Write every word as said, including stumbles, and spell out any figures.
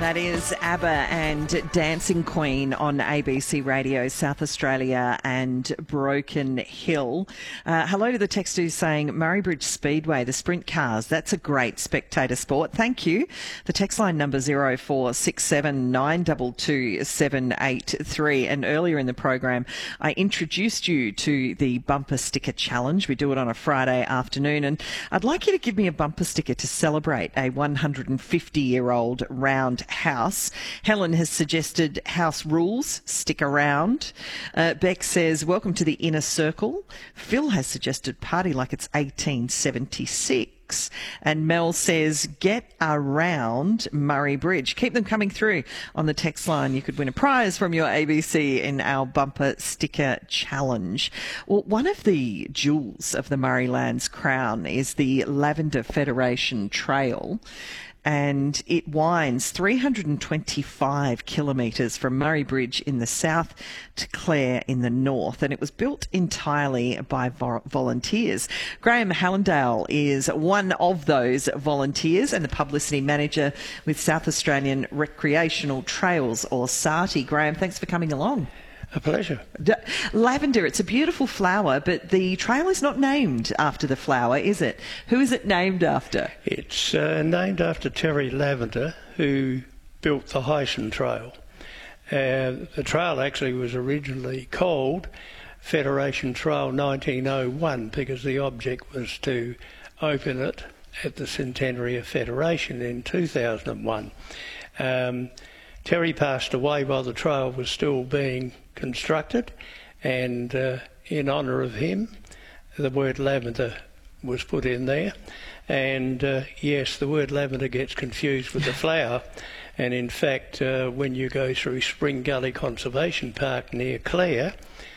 That is ABBA and Dancing Queen on A B C Radio South Australia and Broken Hill. Uh, hello to the text who's saying Murray Bridge Speedway, the sprint cars, that's a great spectator sport. Thank you. The text line number zero four six seven nine two two seven eight three. And earlier in the program, I introduced you to the bumper sticker challenge. We do it on a Friday afternoon, and I'd like you to give me a bumper sticker to celebrate a one hundred fifty year old round house. Helen has suggested house rules, stick around. Uh, Beck says, welcome to the inner circle. Phil has suggested party like it's eighteen seventy-six. And Mel says, get around Murray Bridge. Keep them coming through on the text line. You could win a prize from your A B C in our bumper sticker challenge. Well, one of the jewels of the Murraylands crown is the Lavender Federation Trail, and it winds three hundred twenty-five kilometres from Murray Bridge in the south to Clare in the north, and it was built entirely by vo- volunteers. Graham Hallandale is one of those volunteers and the publicity manager with South Australian Recreational Trails, or SARTI. Graham, thanks for coming along. A pleasure. D- Lavender, it's a beautiful flower, but the trail is not named after the flower, is it? Who is it named after? It's uh, named after Terry Lavender, who built the Hyson Trail. Uh, the trail actually was originally called Federation Trail nineteen oh one because the object was to open it at the centenary of Federation in two thousand one. Um, Terry passed away while the trail was still being constructed, and uh, in honour of him, the word lavender was put in there. And uh, yes, the word lavender gets confused with the flower, and in fact, uh, when you go through Spring Gully Conservation Park near Clare,